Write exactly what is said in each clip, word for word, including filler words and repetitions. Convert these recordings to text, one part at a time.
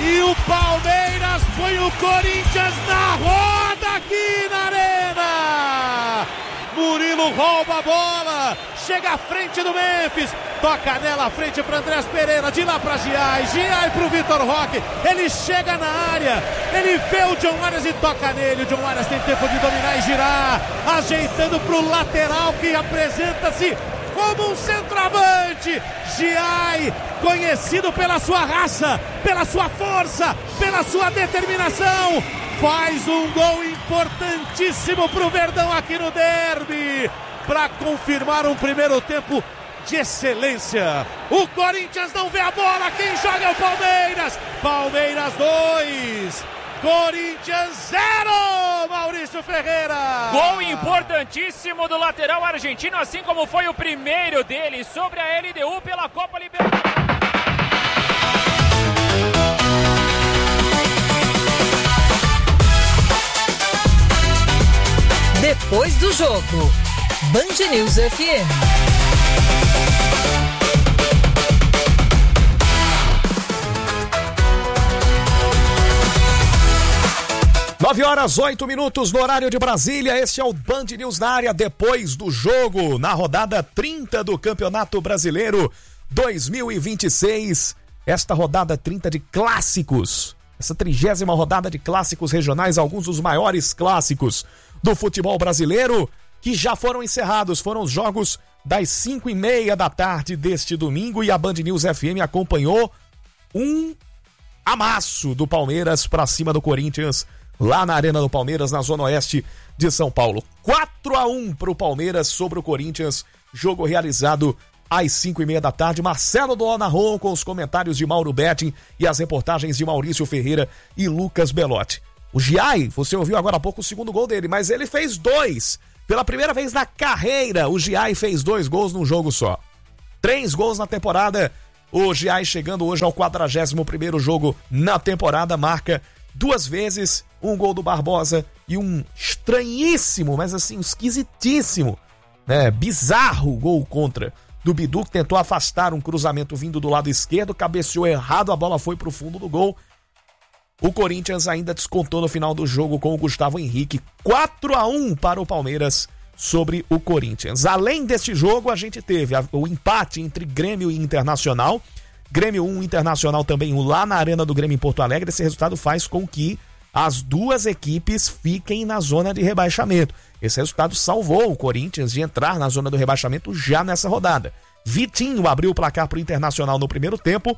E o Palmeiras põe o Corinthians na roda aqui na Arena. Murilo rouba a bola, chega à frente do Memphis, toca nela à frente para Andrés Pereira, de lá para Giai, Giai para o Vitor Roque, ele chega na área, ele vê o John Arias e toca nele, o John Arias tem tempo de dominar e girar, ajeitando para o lateral que apresenta-se como um centroavante. Giai, conhecido pela sua raça, pela sua força, pela sua determinação, faz um gol importantíssimo pro Verdão aqui no derby, para confirmar um primeiro tempo de excelência. O Corinthians não vê a bola, quem joga é o Palmeiras. Palmeiras dois, Corinthians zero, Maurício Ferreira. Gol importantíssimo do lateral argentino, assim como foi o primeiro dele sobre a L D U pela Copa Libertadores. Depois do jogo, Band News F M. Nove horas, oito minutos no horário de Brasília. Este é o Band News na área depois do jogo, na rodada trinta do Campeonato Brasileiro dois mil e vinte e seis. Esta rodada trinta de clássicos, essa trigésima rodada de clássicos regionais, alguns dos maiores clássicos do futebol brasileiro, que já foram encerrados. Foram os jogos das cinco e meia da tarde deste domingo e a Band News F M acompanhou um amasso do Palmeiras para cima do Corinthians, lá na Arena do Palmeiras, na Zona Oeste de São Paulo. quatro a um para o Palmeiras sobre o Corinthians, jogo realizado às cinco e meia da tarde. Marcelo Doó narrou com os comentários de Mauro Betting e as reportagens de Maurício Ferreira e Lucas Belotti. O Giai, você ouviu agora há pouco o segundo gol dele, mas ele fez dois. Pela primeira vez na carreira, o Giai fez dois gols num jogo só. Três gols na temporada. O Giai, chegando hoje ao quadragésimo primeiro jogo na temporada, marca duas vezes, um gol do Barbosa e um estranhíssimo, mas assim, esquisitíssimo, né, bizarro gol contra do Bidu, que tentou afastar um cruzamento vindo do lado esquerdo, cabeceou errado, a bola foi pro fundo do gol. O Corinthians ainda descontou no final do jogo com o Gustavo Henrique. quatro a um para o Palmeiras sobre o Corinthians. Além deste jogo, a gente teve o empate entre Grêmio e Internacional. Grêmio um, Internacional também um, lá na Arena do Grêmio em Porto Alegre. Esse resultado faz com que as duas equipes fiquem na zona de rebaixamento. Esse resultado salvou o Corinthians de entrar na zona do rebaixamento já nessa rodada. Vitinho abriu o placar para o Internacional no primeiro tempo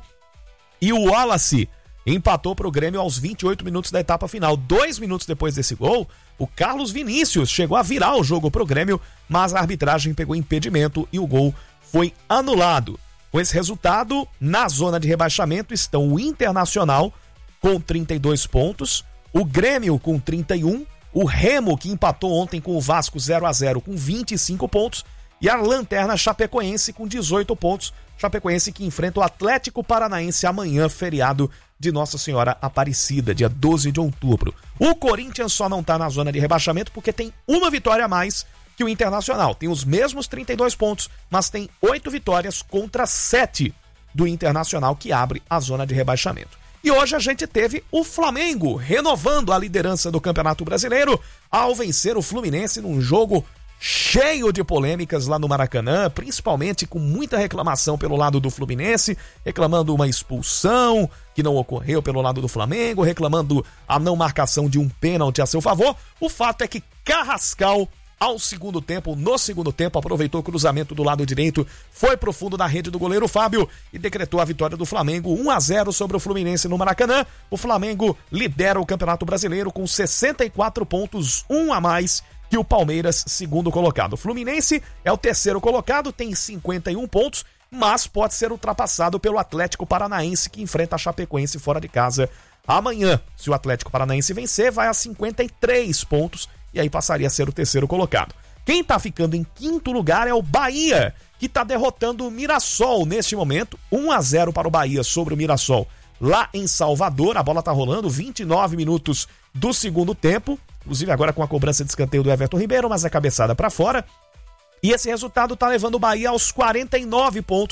e o Wallace empatou para o Grêmio aos vinte e oito minutos da etapa final. Dois minutos depois desse gol, o Carlos Vinícius chegou a virar o jogo para o Grêmio, mas a arbitragem pegou impedimento e o gol foi anulado. Com esse resultado, na zona de rebaixamento estão o Internacional com trinta e dois pontos, o Grêmio com trinta e um, o Remo, que empatou ontem com o Vasco zero a zero, com vinte e cinco pontos, e a Lanterna Chapecoense com dezoito pontos. Chapecoense que enfrenta o Atlético Paranaense amanhã, feriado de Nossa Senhora Aparecida, dia doze de outubro. O Corinthians só não está na zona de rebaixamento porque tem uma vitória a mais que o Internacional. Tem os mesmos trinta e dois pontos, mas tem oito vitórias contra sete do Internacional, que abre a zona de rebaixamento. E hoje a gente teve o Flamengo renovando a liderança do Campeonato Brasileiro ao vencer o Fluminense num jogo cheio de polêmicas lá no Maracanã, principalmente com muita reclamação pelo lado do Fluminense, reclamando uma expulsão que não ocorreu pelo lado do Flamengo, reclamando a não marcação de um pênalti a seu favor. O fato é que Carrascal, ao segundo tempo, no segundo tempo, aproveitou o cruzamento do lado direito, foi pro fundo da rede do goleiro Fábio e decretou a vitória do Flamengo um a zero sobre o Fluminense no Maracanã. O Flamengo lidera o Campeonato Brasileiro com sessenta e quatro pontos, um a mais que o Palmeiras, segundo colocado. O Fluminense é o terceiro colocado, tem cinquenta e um pontos, mas pode ser ultrapassado pelo Atlético Paranaense, que enfrenta a Chapecoense fora de casa amanhã. Se o Atlético Paranaense vencer, vai a cinquenta e três pontos e aí passaria a ser o terceiro colocado. Quem tá ficando em quinto lugar é o Bahia, que tá derrotando o Mirassol neste momento, um a zero para o Bahia sobre o Mirassol lá em Salvador. A bola tá rolando, vinte e nove minutos do segundo tempo, inclusive agora com a cobrança de escanteio do Everton Ribeiro, mas é cabeçada para fora. E esse resultado tá levando o Bahia aos quarenta e nove pontos.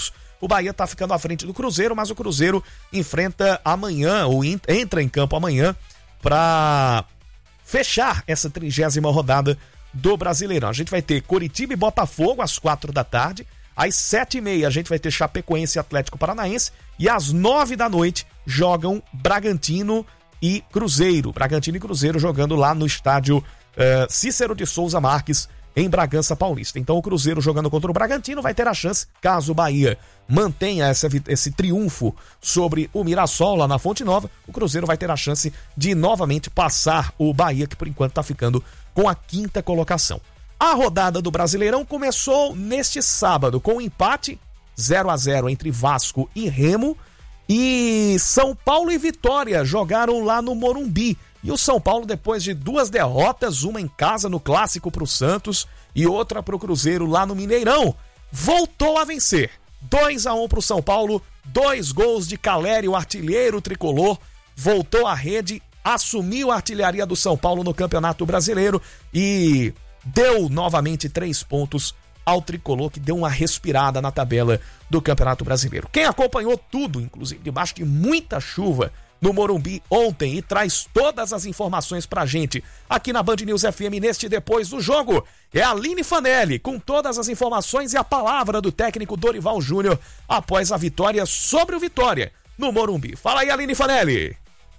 O Bahia está ficando à frente do Cruzeiro, mas o Cruzeiro enfrenta amanhã, ou entra em campo amanhã, para fechar essa trigésima rodada do Brasileirão. A gente vai ter Coritiba e Botafogo às quatro da tarde, às sete e meia a gente vai ter Chapecoense e Atlético Paranaense, e às nove da noite jogam Bragantino e Cruzeiro. Bragantino e Cruzeiro jogando lá no estádio uh, Cícero de Souza Marques, em Bragança Paulista. Então o Cruzeiro jogando contra o Bragantino vai ter a chance, caso o Bahia mantenha essa, esse triunfo sobre o Mirassol lá na Fonte Nova, o Cruzeiro vai ter a chance de novamente passar o Bahia, que por enquanto está ficando com a quinta colocação. A rodada do Brasileirão começou neste sábado com um empate zero a zero entre Vasco e Remo, e São Paulo e Vitória jogaram lá no Morumbi. E o São Paulo, depois de duas derrotas, uma em casa no Clássico para o Santos e outra para o Cruzeiro lá no Mineirão, voltou a vencer. dois a um para o São Paulo, dois gols de Caleri, o artilheiro tricolor, voltou à rede, assumiu a artilharia do São Paulo no Campeonato Brasileiro e deu novamente três pontos ao tricolor, que deu uma respirada na tabela do Campeonato Brasileiro. Quem acompanhou tudo, inclusive debaixo de muita chuva, no Morumbi ontem e traz todas as informações pra gente aqui na Band News F M neste Depois do Jogo, é a Aline Fanelli com todas as informações e a palavra do técnico Dorival Júnior após a vitória sobre o Vitória no Morumbi. Fala aí, Aline Fanelli.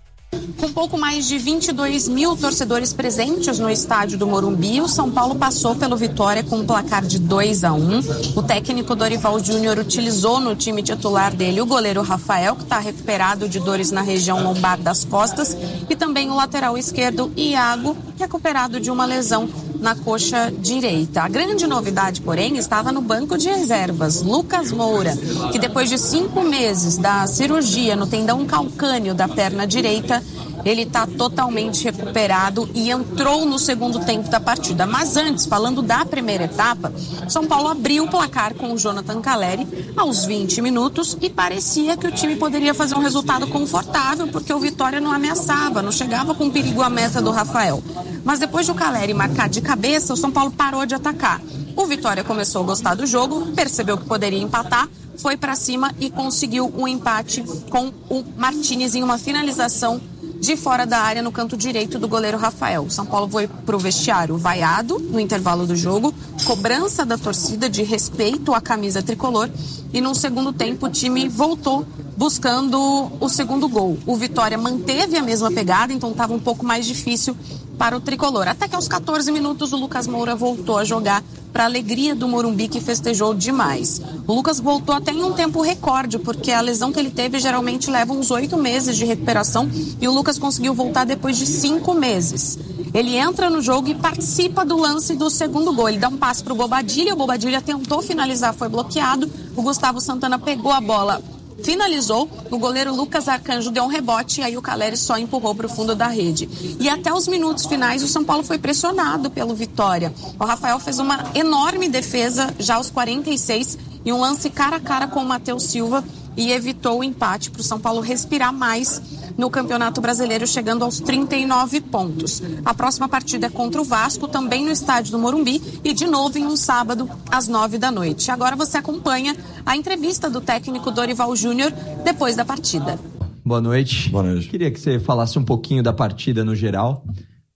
Com pouco mais de vinte e dois mil torcedores presentes no estádio do Morumbi, o São Paulo passou pelo Vitória com um placar de dois a um. O técnico Dorival Júnior utilizou no time titular dele o goleiro Rafael, que está recuperado de dores na região lombar das costas, e também o lateral esquerdo Iago, recuperado de uma lesão na coxa direita. A grande novidade, porém, estava no banco de reservas, Lucas Moura, que depois de cinco meses da cirurgia no tendão calcâneo da perna direita, ele está totalmente recuperado e entrou no segundo tempo da partida. Mas antes, falando da primeira etapa, São Paulo abriu o placar com o Jonathan Caleri aos vinte minutos e parecia que o time poderia fazer um resultado confortável, porque o Vitória não ameaçava, não chegava com perigo à meta do Rafael. Mas depois de o Caleri marcar de cabeça, o São Paulo parou de atacar. O Vitória começou a gostar do jogo, percebeu que poderia empatar, foi para cima e conseguiu um empate com o Martínez em uma finalização de fora da área no canto direito do goleiro Rafael. O São Paulo foi pro vestiário vaiado no intervalo do jogo, cobrança da torcida de respeito à camisa tricolor, e no segundo tempo o time voltou buscando o segundo gol. O Vitória manteve a mesma pegada, então estava um pouco mais difícil para o tricolor. Até que aos catorze minutos o Lucas Moura voltou a jogar para a alegria do Morumbi, que festejou demais. O Lucas voltou até em um tempo recorde, porque a lesão que ele teve geralmente leva uns oito meses de recuperação, e o Lucas conseguiu voltar depois de cinco meses. Ele entra no jogo e participa do lance do segundo gol. Ele dá um passe para o Bobadilha, o Bobadilha tentou finalizar, foi bloqueado, o Gustavo Santana pegou a bola, finalizou, o goleiro Lucas Arcanjo deu um rebote e aí o Caleri só empurrou para o fundo da rede. E até os minutos finais o São Paulo foi pressionado pelo Vitória. O Rafael fez uma enorme defesa já aos quarenta e seis e um lance cara a cara com o Matheus Silva e evitou o empate para o São Paulo respirar mais no Campeonato Brasileiro, chegando aos trinta e nove pontos. A próxima partida é contra o Vasco, também no estádio do Morumbi, e de novo em um sábado, às nove da noite. Agora você acompanha a entrevista do técnico Dorival Júnior depois da partida. Boa noite. Boa noite. Queria que você falasse um pouquinho da partida no geral.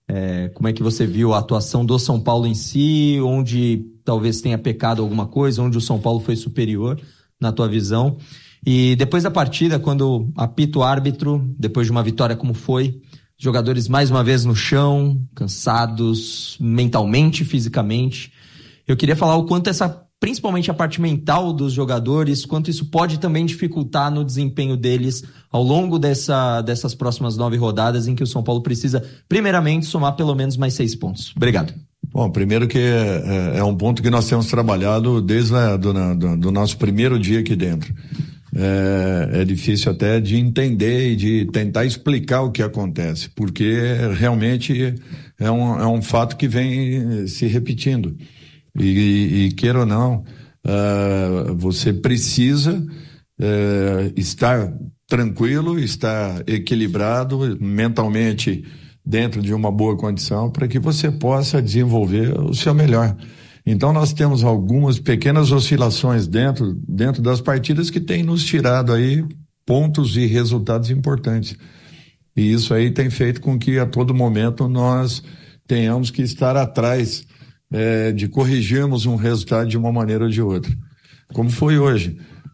É, como é que você viu a atuação do São Paulo em si, onde talvez tenha pecado alguma coisa, onde o São Paulo foi superior, na tua visão. E depois da partida, quando apita o árbitro, depois de uma vitória como foi, jogadores mais uma vez no chão, cansados mentalmente, fisicamente. Eu queria falar o quanto essa, principalmente a parte mental dos jogadores, quanto isso pode também dificultar no desempenho deles ao longo dessa, dessas próximas nove rodadas, em que o São Paulo precisa, primeiramente, somar pelo menos mais seis pontos. Obrigado. Bom, primeiro que é, é um ponto que nós temos trabalhado desde a, do, do, do nosso primeiro dia aqui dentro. É, é difícil até de entender e de tentar explicar o que acontece, porque realmente é um, é um fato que vem se repetindo. E, e, e queira ou não, uh, você precisa uh, estar tranquilo, estar equilibrado, mentalmente dentro de uma boa condição, para que você possa desenvolver o seu melhor. Então nós temos algumas pequenas oscilações dentro, dentro das partidas que tem nos tirado aí pontos e resultados importantes. E isso aí tem feito com que a todo momento nós tenhamos que estar atrás é, de corrigirmos um resultado de uma maneira ou de outra. Como foi hoje.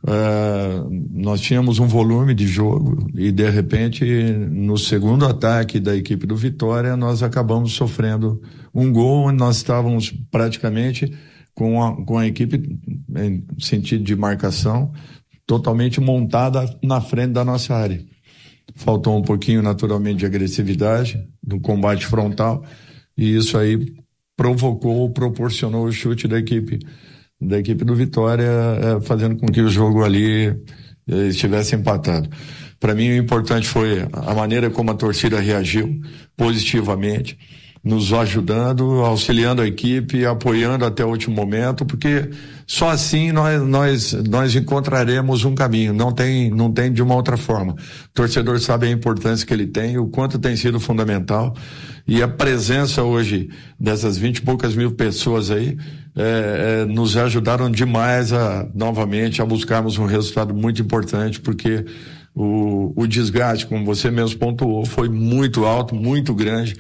Uh, nós tínhamos um volume de jogo e de repente no segundo ataque da equipe do Vitória nós acabamos sofrendo um gol onde nós estávamos praticamente com a, com a equipe em sentido de marcação totalmente montada na frente da nossa área. Faltou um pouquinho naturalmente de agressividade do combate frontal e isso aí provocou, proporcionou o chute da equipe da equipe do Vitória, é, fazendo com que o jogo ali é, estivesse empatado. Para mim o importante foi a maneira como a torcida reagiu positivamente, nos ajudando, auxiliando a equipe, apoiando até o último momento, porque só assim nós, nós, nós encontraremos um caminho, não tem, não tem de uma outra forma. O torcedor sabe a importância que ele tem, o quanto tem sido fundamental, e a presença hoje dessas vinte e poucas mil pessoas aí, é, é, nos ajudaram demais a, novamente, a buscarmos um resultado muito importante, porque o, o desgaste, como você mesmo pontuou, foi muito alto, muito grande,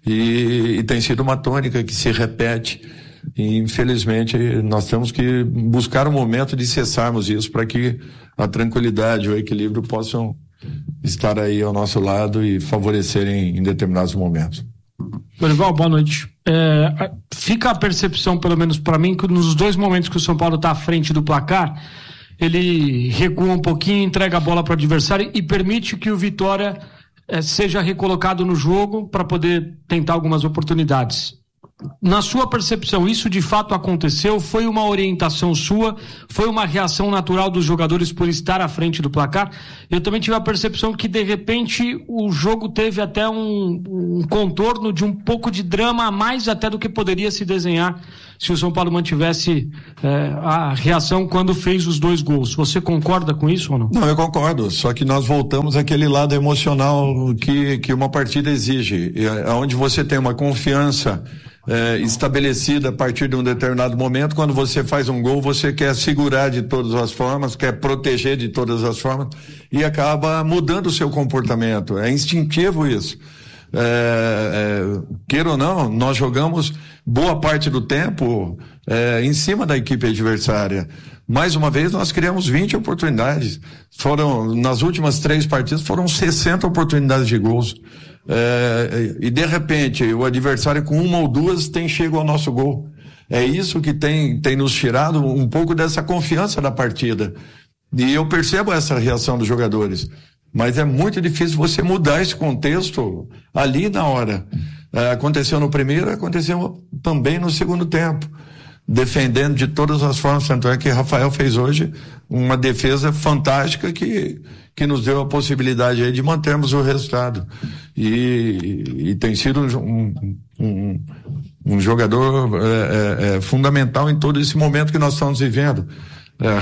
e, e tem sido uma tônica que se repete, e infelizmente nós temos que buscar um momento de cessarmos isso para que a tranquilidade e o equilíbrio possam estar aí ao nosso lado e favorecerem em determinados momentos. Dorival, boa noite. É, fica a percepção, pelo menos para mim, que nos dois momentos que o São Paulo está à frente do placar, ele recua um pouquinho, entrega a bola para o adversário e permite que o Vitória é, seja recolocado no jogo para poder tentar algumas oportunidades. Na sua percepção, isso de fato aconteceu? Foi uma orientação sua? Foi uma reação natural dos jogadores por estar à frente do placar? Eu também tive a percepção que, de repente, o jogo teve até um, um contorno de um pouco de drama a mais até do que poderia se desenhar se o São Paulo mantivesse é, a reação quando fez os dois gols. Você concorda com isso ou não? Não, eu concordo, só que nós voltamos àquele lado emocional que, que uma partida exige, onde você tem uma confiança É, estabelecida a partir de um determinado momento. Quando você faz um gol, você quer segurar de todas as formas, quer proteger de todas as formas e acaba mudando o seu comportamento. É instintivo isso. É, é, queira ou não, nós jogamos boa parte do tempo é, em cima da equipe adversária. Mais uma vez, nós criamos vinte oportunidades. Foram, nas últimas três partidas, foram sessenta oportunidades de gols. É, e de repente o adversário com uma ou duas tem chego ao nosso gol. É isso que tem, tem nos tirado um pouco dessa confiança da partida. E eu percebo essa reação dos jogadores, mas é muito difícil você mudar esse contexto ali na hora. É, aconteceu no primeiro, aconteceu também no segundo tempo, defendendo de todas as formas. Tanto é que Rafael fez hoje uma defesa fantástica que que nos deu a possibilidade aí de mantermos o resultado. E, e tem sido um, um, um jogador é, é, é, fundamental em todo esse momento que nós estamos vivendo. É,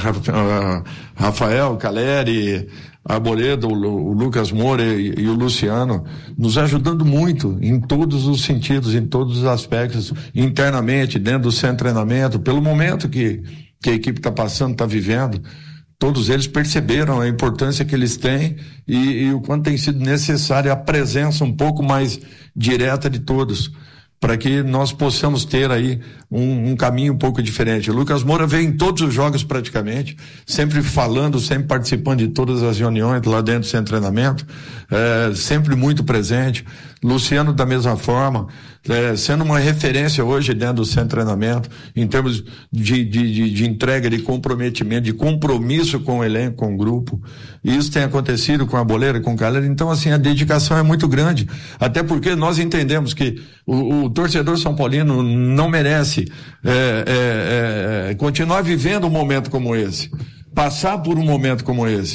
Rafael, Caleri, Arboleda, o, o Lucas Moura e, e o Luciano, nos ajudando muito em todos os sentidos, em todos os aspectos, internamente, dentro do centro de treinamento, pelo momento que, que a equipe está passando, está vivendo. Todos eles perceberam a importância que eles têm e, e o quanto tem sido necessária a presença um pouco mais direta de todos, para que nós possamos ter aí um, um caminho um pouco diferente. O Lucas Moura veio em todos os jogos praticamente, sempre falando, sempre participando de todas as reuniões lá dentro do centro de treinamento, é, sempre muito presente. Luciano da mesma forma, é, sendo uma referência hoje dentro do centro de treinamento, em termos de, de, de, de entrega, de comprometimento, de compromisso com o elenco, com o grupo. E isso tem acontecido com a Boleira, com o Calera. Então, assim, a dedicação é muito grande. Até porque nós entendemos que o, o torcedor são paulino não merece é, é, é, continuar vivendo um momento como esse, passar por um momento como esse.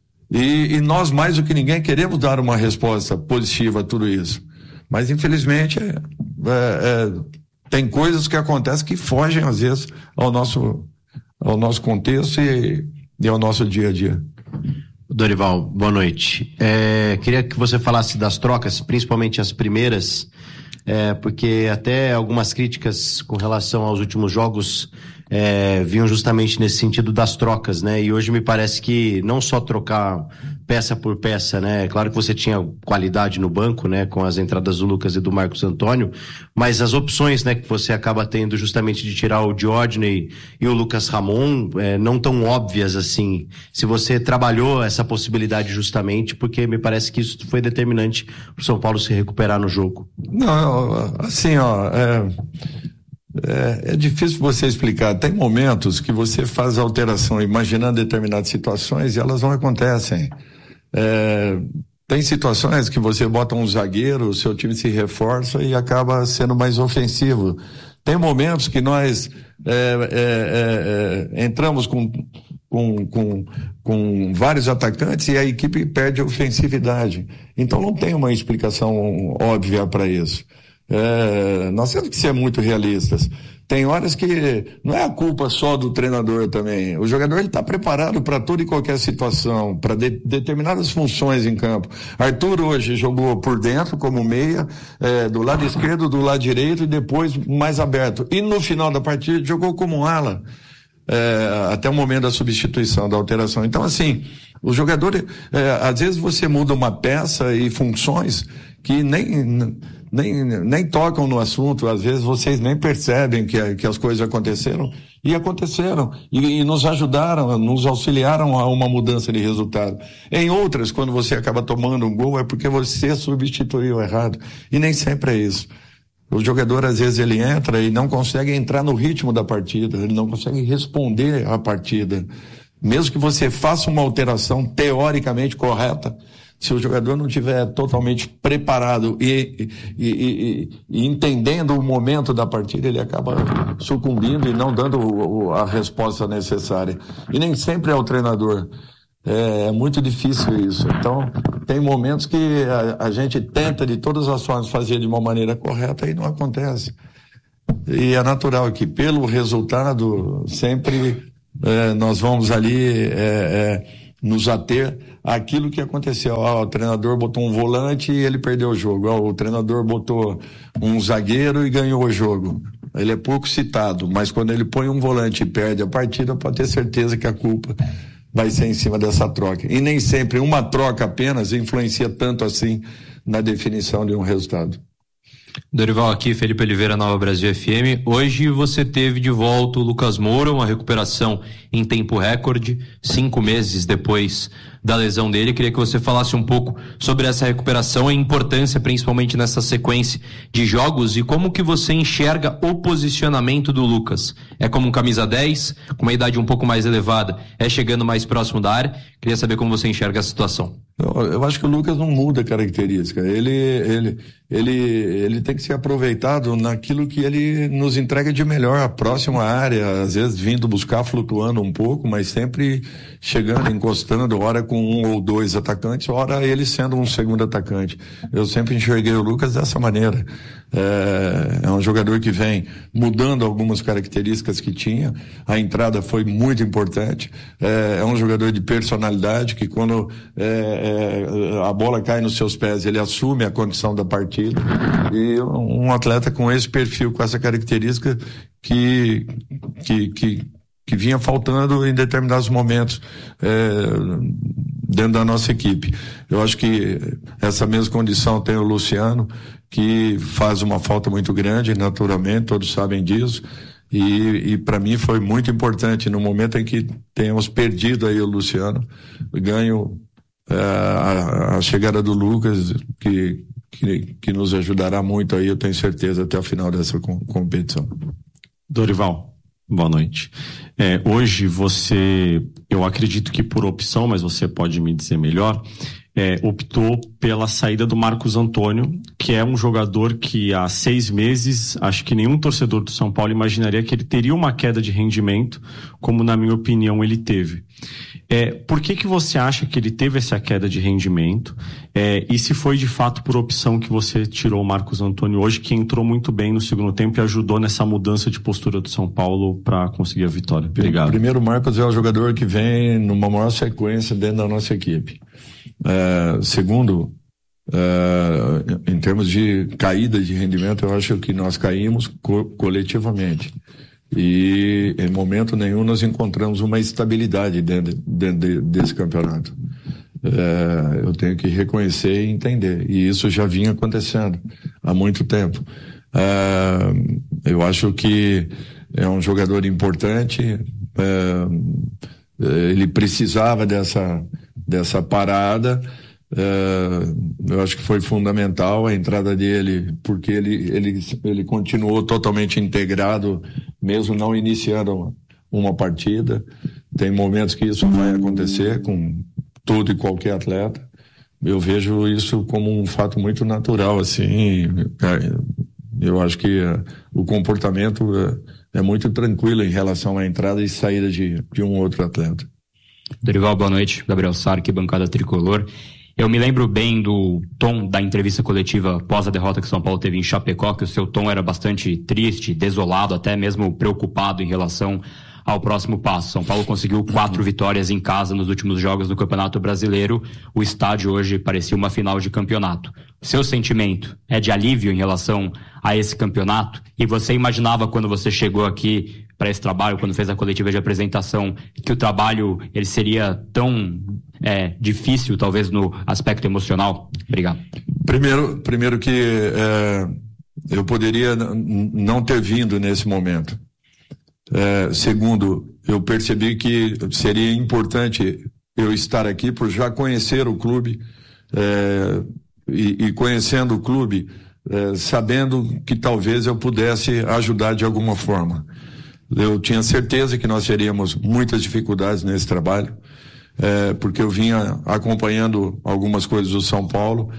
E, e nós, mais do que ninguém, queremos dar uma resposta positiva a tudo isso. Mas, infelizmente, é, é, é, tem coisas que acontecem que fogem, às vezes, ao nosso, ao nosso contexto e, e ao nosso dia a dia. Dorival, boa noite. É, queria que você falasse das trocas, principalmente as primeiras. é, porque até algumas críticas com relação aos últimos jogos é, vinham justamente nesse sentido das trocas, né? E hoje me parece que não só trocar peça por peça, né? É claro que você tinha qualidade no banco, né? Com as entradas do Lucas e do Marcos Antônio, mas as opções, né? Que você acaba tendo justamente de tirar o Diodney e o Lucas Ramon, é, não tão óbvias assim. Se você trabalhou essa possibilidade justamente, porque me parece que isso foi determinante para o São Paulo se recuperar no jogo. Não, assim, ó, é... É, é difícil você explicar. Tem momentos que você faz alteração imaginando determinadas situações e elas não acontecem. É, tem situações que você bota um zagueiro, o seu time se reforça e acaba sendo mais ofensivo. Tem momentos que nós é, é, é, entramos com, com, com, com vários atacantes e a equipe perde a ofensividade. Então não tem uma explicação óbvia para isso. É, nós temos que ser muito realistas. Tem horas que não é a culpa só do treinador também. O jogador ele está preparado para toda e qualquer situação, para de, determinadas funções em campo. Arthur hoje jogou por dentro como meia, é, do lado esquerdo, do lado direito e depois mais aberto. E no final da partida jogou como ala, é, até o momento da substituição, da alteração. Então assim, o jogador, é, às vezes você muda uma peça e funções que nem... Nem, nem tocam no assunto, às vezes vocês nem percebem que, que as coisas aconteceram, e aconteceram, e, e nos ajudaram, nos auxiliaram a uma mudança de resultado. Em outras, quando você acaba tomando um gol, é porque você substituiu errado, e nem sempre é isso. O jogador, às vezes, ele entra e não consegue entrar no ritmo da partida, ele não consegue responder à partida. Mesmo que você faça uma alteração teoricamente correta, se o jogador não estiver totalmente preparado e, e, e, e entendendo o momento da partida, ele acaba sucumbindo e não dando o, a resposta necessária. E nem sempre é o treinador. É, é muito difícil isso. Então, tem momentos que a, a gente tenta de todas as formas fazer de uma maneira correta e não acontece. E é natural que, pelo resultado, sempre é, nós vamos ali é, é, nos ater aquilo que aconteceu. Ah, o treinador botou um volante e ele perdeu o jogo. Ah, o treinador botou um zagueiro e ganhou o jogo. Ele é pouco citado, mas quando ele põe um volante e perde a partida, pode ter certeza que a culpa vai ser em cima dessa troca. E nem sempre uma troca apenas influencia tanto assim na definição de um resultado. Dorival aqui, Felipe Oliveira, Nova Brasil F M. Hoje você teve de volta o Lucas Moura, uma recuperação em tempo recorde, cinco meses depois da lesão dele. Queria que você falasse um pouco sobre essa recuperação e a importância, principalmente nessa sequência de jogos, e como que você enxerga o posicionamento do Lucas. É como um camisa dez, com uma idade um pouco mais elevada, é chegando mais próximo da área. Queria saber como você enxerga a situação. Eu, eu acho que o Lucas não muda a característica. Ele, ele, ele, ele tem que ser aproveitado naquilo que ele nos entrega de melhor, a próxima área, às vezes vindo buscar, flutuando um pouco, mas sempre chegando, encostando, ora com um ou dois atacantes, ora ele sendo um segundo atacante. Eu sempre enxerguei o Lucas dessa maneira. É, é um jogador que vem mudando algumas características que tinha. A entrada foi muito importante. É, é um jogador de personalidade que quando é, é, a bola cai nos seus pés, ele assume a condição da partida. E um atleta com esse perfil, com essa característica que, que, que, que vinha faltando em determinados momentos é, dentro da nossa equipe. Eu acho que essa mesma condição tem o Luciano, que faz uma falta muito grande, naturalmente, todos sabem disso, e, e para mim foi muito importante no momento em que tenhamos perdido aí o Luciano, ganho é, a, a chegada do Lucas, que, que, que nos ajudará muito aí, eu tenho certeza, até o final dessa com, competição. Dorival, boa noite. É, hoje você, eu acredito que por opção, mas você pode me dizer melhor, É, optou pela saída do Marcos Antônio, que é um jogador que há seis meses, acho que nenhum torcedor do São Paulo imaginaria que ele teria uma queda de rendimento, como na minha opinião ele teve. É, por que que você acha que ele teve essa queda de rendimento? É, e se foi de fato por opção que você tirou o Marcos Antônio hoje, que entrou muito bem no segundo tempo e ajudou nessa mudança de postura do São Paulo para conseguir a vitória? Obrigado. Primeiro, o Marcos é o jogador que vem numa maior sequência dentro da nossa equipe. É, segundo, Uh, em termos de caída de rendimento, eu acho que nós caímos co- coletivamente. E em momento nenhum nós encontramos uma estabilidade dentro, dentro de, desse campeonato. Uh, eu tenho que reconhecer e entender. E isso já vinha acontecendo há muito tempo. Uh, eu acho que é um jogador importante. Uh, ele precisava dessa, dessa parada. Uh, eu acho que foi fundamental a entrada dele, porque ele, ele, ele continuou totalmente integrado, mesmo não iniciando uma, uma partida. Tem momentos que isso vai acontecer com todo e qualquer atleta. Eu vejo isso como um fato muito natural, assim. Eu acho que uh, o comportamento uh, é muito tranquilo em relação à entrada e saída de, de um outro atleta. Dorival, boa noite. Gabriel Sarque, bancada tricolor. Eu me lembro bem do tom da entrevista coletiva pós a derrota que São Paulo teve em Chapecó, que o seu tom era bastante triste, desolado, até mesmo preocupado em relação ao próximo passo. São Paulo conseguiu quatro vitórias em casa nos últimos jogos do Campeonato Brasileiro. O estádio hoje parecia uma final de campeonato. O seu sentimento é de alívio em relação a esse campeonato? E você imaginava quando você chegou aqui para esse trabalho, quando fez a coletiva de apresentação, que o trabalho ele seria tão é, difícil, talvez, no aspecto emocional? Obrigado. Primeiro, primeiro que é, eu poderia n- não ter vindo nesse momento. É, segundo, eu percebi que seria importante eu estar aqui por já conhecer o clube é, e, e conhecendo o clube, é, sabendo que talvez eu pudesse ajudar de alguma forma. Eu tinha certeza que nós teríamos muitas dificuldades nesse trabalho, é, porque eu vinha acompanhando algumas coisas do São Paulo,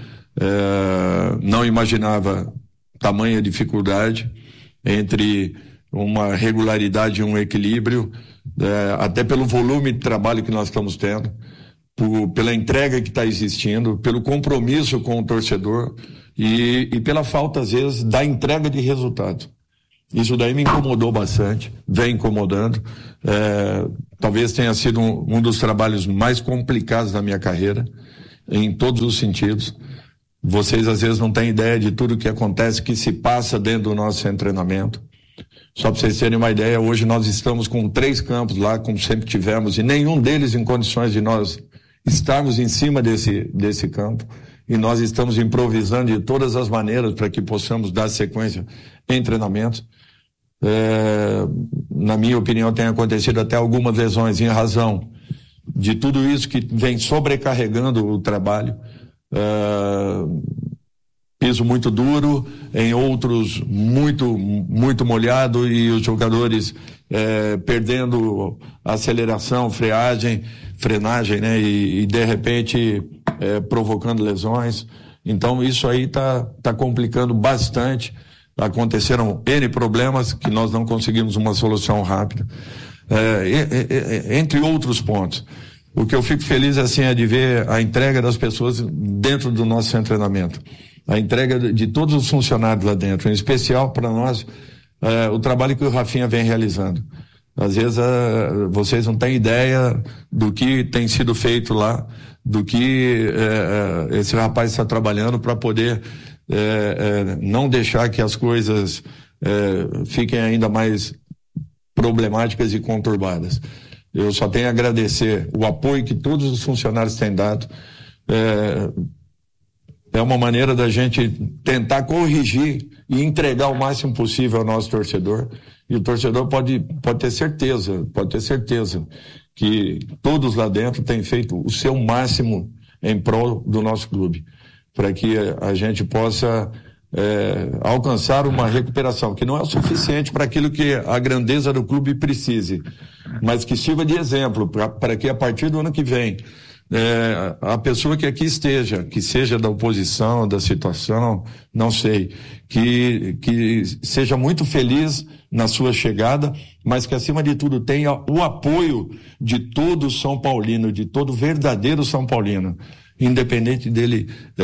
é, não imaginava tamanha dificuldade entre uma regularidade e um equilíbrio, é, até pelo volume de trabalho que nós estamos tendo, por, pela entrega que está existindo, pelo compromisso com o torcedor e, e pela falta, às vezes, da entrega de resultado. Isso daí me incomodou bastante, vem incomodando. É, talvez tenha sido um, um dos trabalhos mais complicados da minha carreira, em todos os sentidos. Vocês, às vezes, não têm ideia de tudo que acontece, que se passa dentro do nosso treinamento. Só para vocês terem uma ideia, hoje nós estamos com três campos lá, como sempre tivemos, e nenhum deles em condições de nós estarmos em cima desse, desse campo. E nós estamos improvisando de todas as maneiras para que possamos dar sequência em treinamentos. É, na minha opinião, tem acontecido até algumas lesões em razão de tudo isso que vem sobrecarregando o trabalho. É, piso muito duro, em outros muito, muito molhado, e os jogadores é, perdendo aceleração, freagem, frenagem, né? E, e de repente é, provocando lesões. Então isso aí tá, tá complicando bastante. Aconteceram N problemas que nós não conseguimos uma solução rápida. É, e, e, entre outros pontos. O que eu fico feliz assim é de ver a entrega das pessoas dentro do nosso centro de treinamento. A entrega de todos os funcionários lá dentro, em especial para nós, é, o trabalho que o Rafinha vem realizando. Às vezes é, vocês não têm ideia do que tem sido feito lá, do que é, esse rapaz está trabalhando para poder é, é, não deixar que as coisas é, fiquem ainda mais problemáticas e conturbadas. Eu só tenho a agradecer o apoio que todos os funcionários têm dado. É, é uma maneira da gente tentar corrigir e entregar o máximo possível ao nosso torcedor. E o torcedor pode, pode ter certeza, pode ter certeza que todos lá dentro têm feito o seu máximo em prol do nosso clube, para que a gente possa é, alcançar uma recuperação, que não é o suficiente para aquilo que a grandeza do clube precise, mas que sirva de exemplo para que a partir do ano que vem, É, a pessoa que aqui esteja, que seja da oposição, da situação, não sei, que, que seja muito feliz na sua chegada, mas que acima de tudo tenha o apoio de todo São Paulino, de todo verdadeiro São Paulino. independente dele é,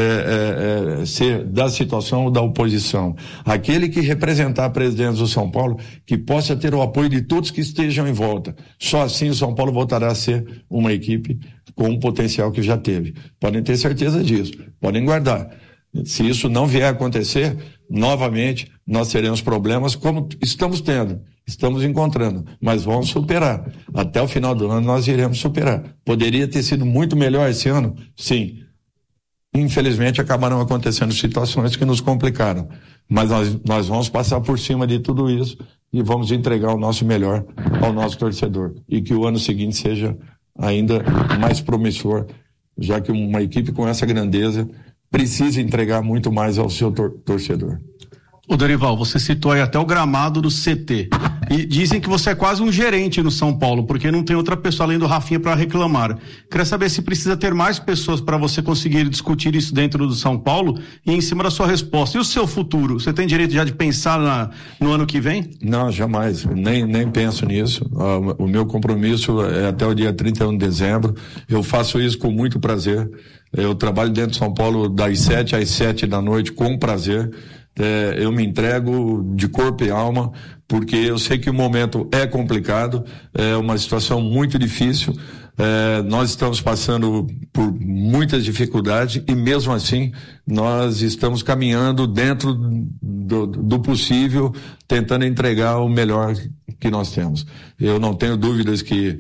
é, é, ser da situação ou da oposição. Aquele que representar a presidência do São Paulo, que possa ter o apoio de todos que estejam em volta. Só assim o São Paulo voltará a ser uma equipe com o potencial que já teve. Podem ter certeza disso, podem guardar. Se isso não vier a acontecer, novamente nós teremos problemas como estamos tendo, estamos encontrando, mas vamos superar. Até o final do ano nós iremos superar. Poderia ter sido muito melhor esse ano? Sim. Infelizmente acabaram acontecendo situações que nos complicaram, mas nós, nós vamos passar por cima de tudo isso e vamos entregar o nosso melhor ao nosso torcedor. E que o ano seguinte seja ainda mais promissor, já que uma equipe com essa grandeza precisa entregar muito mais ao seu tor- torcedor. Ô Dorival, você citou aí até o gramado do C T. E dizem que você é quase um gerente no São Paulo, porque não tem outra pessoa além do Rafinha para reclamar. Queria saber se precisa ter mais pessoas para você conseguir discutir isso dentro do São Paulo e em cima da sua resposta. E o seu futuro? Você tem direito já de pensar na, no ano que vem? Não, jamais. Nem, nem penso nisso. Uh, o meu compromisso é até o dia trinta e um de dezembro. Eu faço isso com muito prazer. Eu trabalho dentro de São Paulo das sete às sete da noite com prazer. É, eu me entrego de corpo e alma, porque eu sei que o momento é complicado, é uma situação muito difícil, é, nós estamos passando por muitas dificuldades e mesmo assim nós estamos caminhando dentro do, do possível, tentando entregar o melhor que nós temos. Eu não tenho dúvidas que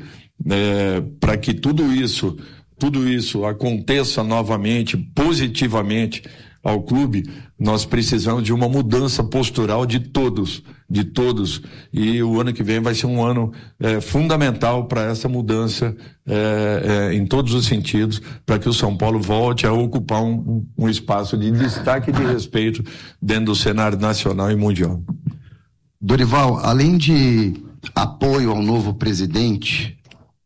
é, para que tudo isso, tudo isso aconteça novamente, positivamente, ao clube, nós precisamos de uma mudança postural de todos, de todos, e o ano que vem vai ser um ano é, fundamental para essa mudança é, é, em todos os sentidos, para que o São Paulo volte a ocupar um, um espaço de destaque e de respeito dentro do cenário nacional e mundial. Dorival, além de apoio ao novo presidente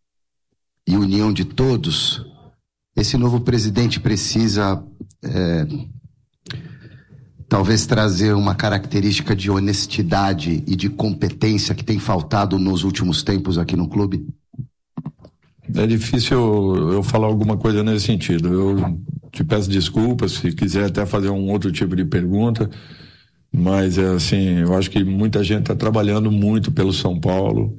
e união de todos, esse novo presidente precisa é, talvez trazer uma característica de honestidade e de competência que tem faltado nos últimos tempos aqui no clube? É difícil eu, eu falar alguma coisa nesse sentido. Eu te peço desculpas, se quiser até fazer um outro tipo de pergunta, mas é assim, eu acho que muita gente está trabalhando muito pelo São Paulo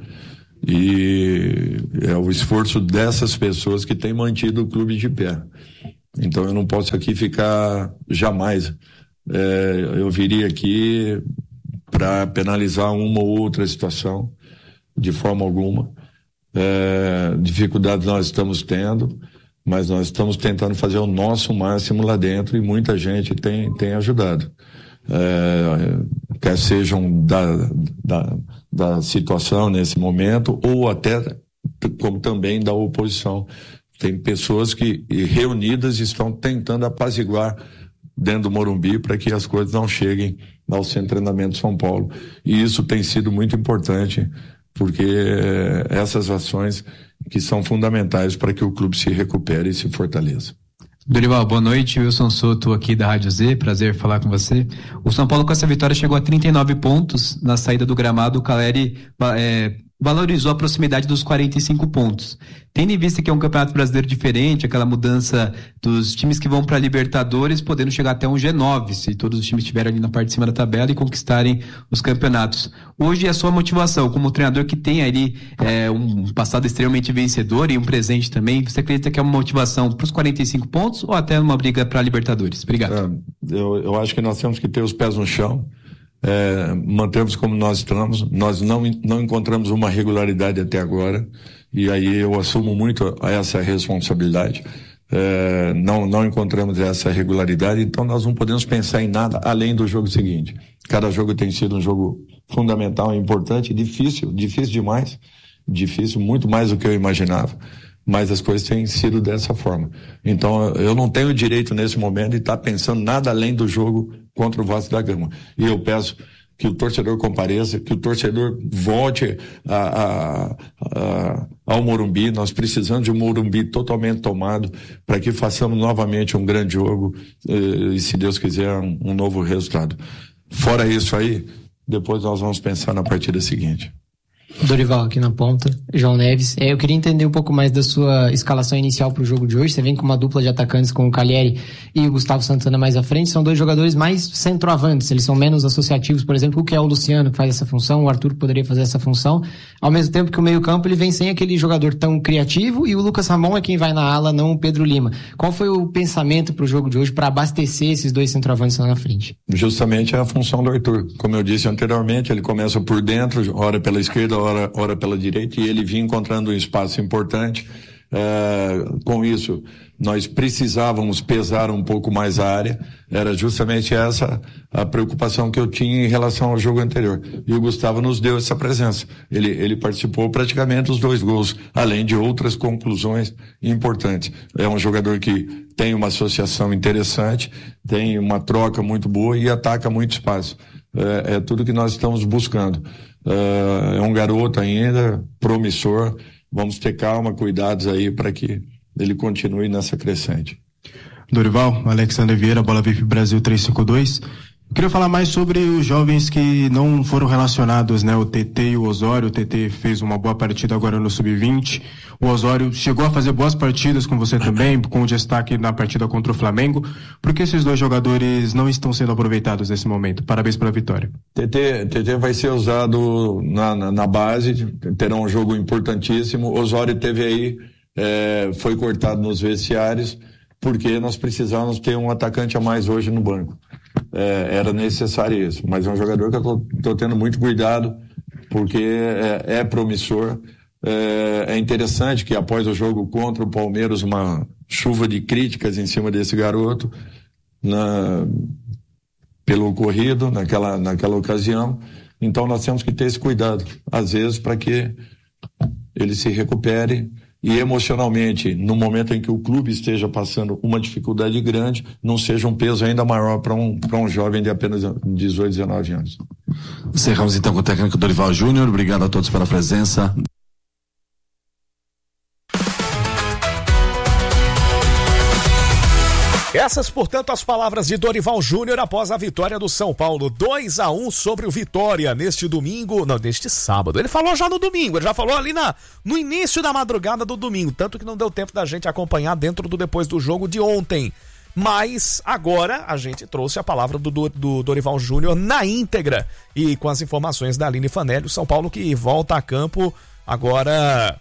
e é o esforço dessas pessoas que tem mantido o clube de pé. Então eu não posso aqui ficar jamais... É, eu viria aqui para penalizar uma ou outra situação, de forma alguma. É, dificuldades nós estamos tendo, mas nós estamos tentando fazer o nosso máximo lá dentro e muita gente tem, tem ajudado. É, quer sejam da, da, da situação nesse momento ou até como também da oposição. Tem pessoas que reunidas estão tentando apaziguar dentro do Morumbi para que as coisas não cheguem ao Centro de Treinamento de São Paulo. E isso tem sido muito importante, porque essas ações que são fundamentais para que o clube se recupere e se fortaleça. Dorival, boa noite. Wilson Soto aqui da Rádio Z, prazer falar com você. O São Paulo com essa vitória chegou a trinta e nove pontos na saída do gramado. O Caleri é, valorizou a proximidade dos quarenta e cinco pontos. Tendo em vista que é um campeonato brasileiro diferente, aquela mudança dos times que vão para a Libertadores, podendo chegar até um G nove, se todos os times estiverem ali na parte de cima da tabela e conquistarem os campeonatos. Hoje a sua motivação, como treinador que tem ali é, um passado extremamente vencedor e um presente também, você acredita que é uma motivação para os quarenta e cinco pontos ou até uma briga para a Libertadores? Obrigado. É, eu, eu acho que nós temos que ter os pés no chão. É, mantemos como nós estamos, nós não, não encontramos uma regularidade até agora, e aí eu assumo muito essa responsabilidade. É, não, não encontramos essa regularidade, então nós não podemos pensar em nada além do jogo seguinte. Cada jogo tem sido um jogo fundamental, importante, difícil, difícil demais, difícil, muito mais do que eu imaginava, mas as coisas têm sido dessa forma. Então eu não tenho direito nesse momento de estar pensando nada além do jogo contra o Vasco da Gama. E eu peço que o torcedor compareça, que o torcedor volte a, a, a, ao Morumbi. Nós precisamos de um Morumbi totalmente tomado para que façamos novamente um grande jogo e, se Deus quiser, um, um novo resultado. Fora isso aí, depois nós vamos pensar na partida seguinte. Dorival aqui na ponta, João Neves. É, eu queria entender um pouco mais da sua escalação inicial para o jogo de hoje. Você vem com uma dupla de atacantes com o Calheri e o Gustavo Santana mais à frente. São dois jogadores mais centroavantes, eles são menos associativos, por exemplo, o que é o Luciano que faz essa função, o Arthur poderia fazer essa função, ao mesmo tempo que o meio-campo ele vem sem aquele jogador tão criativo e o Lucas Ramon é quem vai na ala, não o Pedro Lima. Qual foi o pensamento para o jogo de hoje para abastecer esses dois centroavantes lá na frente? Justamente é a função do Arthur. Como eu disse anteriormente, ele começa por dentro, ora pela esquerda, ora, ora pela direita, e ele vinha encontrando um espaço importante. É, com isso, nós precisávamos pesar um pouco mais a área. Era justamente essa a preocupação que eu tinha em relação ao jogo anterior. E o Gustavo nos deu essa presença. Ele, ele participou praticamente dos dois gols, além de outras conclusões importantes. É um jogador que tem uma associação interessante, tem uma troca muito boa e ataca muito espaço. É, é tudo que nós estamos buscando. É, é um garoto ainda, promissor. Vamos ter calma, cuidados aí para que ele continue nessa crescente. Dorival, Alexander Vieira, Bola V I P Brasil trezentos e cinquenta e dois. Queria falar mais sobre os jovens que não foram relacionados, né? O T T e o Osório. O T T fez uma boa partida agora no sub vinte. O Osório chegou a fazer boas partidas com você também, com destaque na partida contra o Flamengo. Por que esses dois jogadores não estão sendo aproveitados nesse momento? Parabéns pela vitória. T T, T T vai ser usado na, na, na base, terá um jogo importantíssimo. O Osório teve aí, é, foi cortado nos vestiários, porque nós precisamos ter um atacante a mais hoje no banco. É, era necessário isso, mas é um jogador que eu tô, tô tendo muito cuidado, porque é, é promissor. É, é interessante que após o jogo contra o Palmeiras, uma chuva de críticas em cima desse garoto na, pelo ocorrido naquela, naquela ocasião. Então nós temos que ter esse cuidado, às vezes, para que ele se recupere e emocionalmente, no momento em que o clube esteja passando uma dificuldade grande, não seja um peso ainda maior para um, para um jovem de apenas dezoito, dezenove anos. Encerramos então com o técnico Dorival Júnior. Obrigado a todos pela presença. Essas, portanto, as palavras de Dorival Júnior após a vitória do São Paulo, dois a um sobre o Vitória neste domingo, não, neste sábado. Ele falou já no domingo, ele já falou ali na, no início da madrugada do domingo, tanto que não deu tempo da gente acompanhar dentro do depois do jogo de ontem. Mas agora a gente trouxe a palavra do, do, do Dorival Júnior na íntegra e com as informações da Aline Fanelli, o São Paulo que volta a campo agora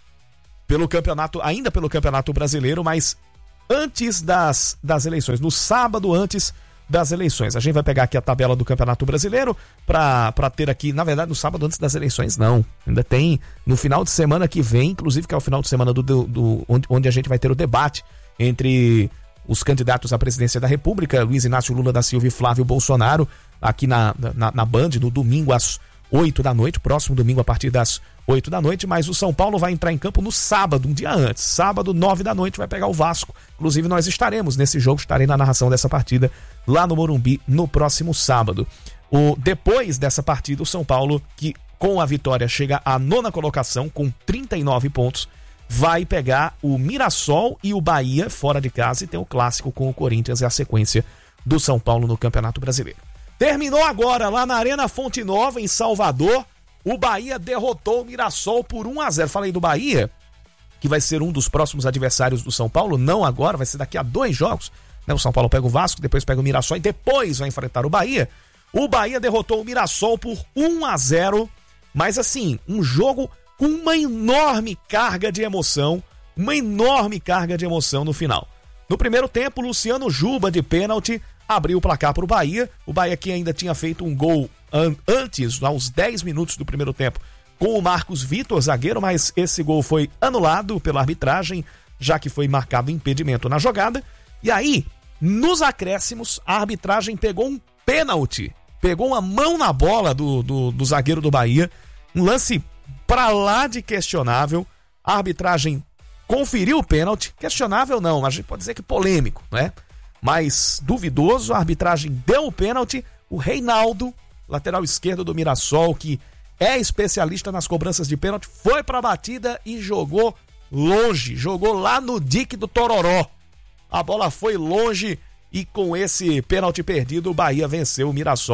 pelo campeonato, ainda pelo Campeonato Brasileiro, mas antes das, das eleições, no sábado antes das eleições. A gente vai pegar aqui a tabela do Campeonato Brasileiro para ter aqui, na verdade, no sábado antes das eleições, não. Ainda tem no final de semana que vem, inclusive que é o final de semana do, do, do onde, onde a gente vai ter o debate entre os candidatos à presidência da República, Luiz Inácio Lula da Silva e Flávio Bolsonaro, aqui na, na, na Band, no domingo às oito da noite, próximo domingo a partir das oito da noite, mas o São Paulo vai entrar em campo no sábado, um dia antes, sábado, nove da noite, vai pegar o Vasco. Inclusive nós estaremos nesse jogo, estarei na narração dessa partida lá no Morumbi no próximo sábado. O, depois dessa partida, o São Paulo, que com a vitória chega à nona colocação com trinta e nove pontos, vai pegar o Mirassol e o Bahia fora de casa e tem o clássico com o Corinthians e a sequência do São Paulo no Campeonato Brasileiro. Terminou agora lá na Arena Fonte Nova, em Salvador. O Bahia derrotou o Mirassol por um a zero. Falei do Bahia, que vai ser um dos próximos adversários do São Paulo. Não agora, vai ser daqui a dois jogos. O São Paulo pega o Vasco, depois pega o Mirassol e depois vai enfrentar o Bahia. O Bahia derrotou o Mirassol por um a zero. Mas assim, um jogo com uma enorme carga de emoção. Uma enorme carga de emoção no final. No primeiro tempo, Luciano Juba, de pênalti, abriu o placar para o Bahia. O Bahia que ainda tinha feito um gol an- antes, aos dez minutos do primeiro tempo, com o Marcos Vitor, zagueiro, mas esse gol foi anulado pela arbitragem, já que foi marcado impedimento na jogada. E aí, nos acréscimos, a arbitragem pegou um pênalti, pegou uma mão na bola do, do, do zagueiro do Bahia, um lance pra lá de questionável. A arbitragem conferiu o pênalti, questionável não, a gente pode dizer que polêmico, né? Mas duvidoso, a arbitragem deu o pênalti. O Reinaldo, lateral esquerdo do Mirassol, que é especialista nas cobranças de pênalti, foi pra batida e jogou longe, jogou lá no dique do Tororó. A bola foi longe e com esse pênalti perdido, o Bahia venceu o Mirassol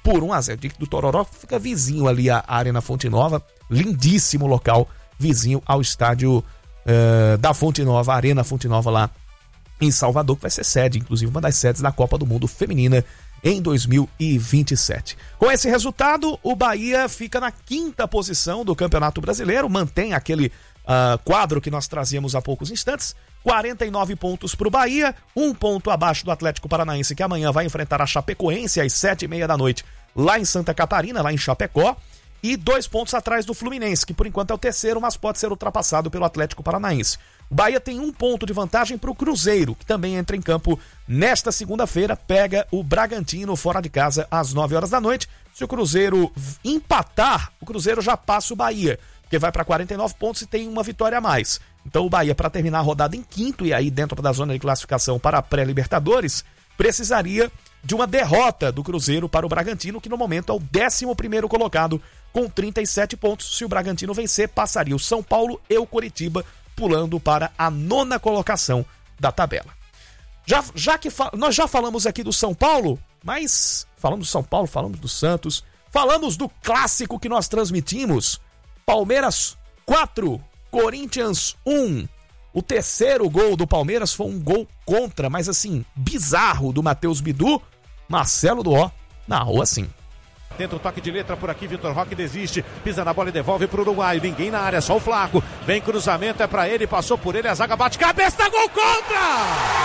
por um a zero. Dique do Tororó fica vizinho ali à Arena Fonte Nova, lindíssimo local, vizinho ao estádio uh, da Fonte Nova, Arena Fonte Nova lá em Salvador, que vai ser sede, inclusive uma das sedes da Copa do Mundo Feminina em dois mil e vinte e sete. Com esse resultado, o Bahia fica na quinta posição do Campeonato Brasileiro, mantém aquele uh, quadro que nós trazíamos há poucos instantes, quarenta e nove pontos para o Bahia, um ponto abaixo do Atlético Paranaense, que amanhã vai enfrentar a Chapecoense às sete e meia da noite, lá em Santa Catarina, lá em Chapecó, e dois pontos atrás do Fluminense, que por enquanto é o terceiro, mas pode ser ultrapassado pelo Atlético Paranaense. O Bahia tem um ponto de vantagem para o Cruzeiro, que também entra em campo nesta segunda-feira, pega o Bragantino fora de casa às nove horas da noite. Se o Cruzeiro empatar, o Cruzeiro já passa o Bahia, porque vai para quarenta e nove pontos e tem uma vitória a mais. Então o Bahia, para terminar a rodada em quinto e aí dentro da zona de classificação para a pré-Libertadores, precisaria de uma derrota do Cruzeiro para o Bragantino, que no momento é o décimo primeiro colocado com trinta e sete pontos. Se o Bragantino vencer, passaria o São Paulo e o Coritiba, pulando para a nona colocação da tabela. Já, já que fa- nós já falamos aqui do São Paulo, mas falamos do São Paulo, falamos do Santos, falamos do clássico que nós transmitimos, Palmeiras quatro, Corinthians um. O terceiro gol do Palmeiras foi um gol contra, mas assim, bizarro, do Matheus Bidu. Marcelo Duó narrou assim. Tenta o toque de letra por aqui, Vitor Roque desiste, pisa na bola e devolve pro Uruguai, ninguém na área, só o Flaco, vem cruzamento, é pra ele, passou por ele, a zaga bate, cabeça, gol contra!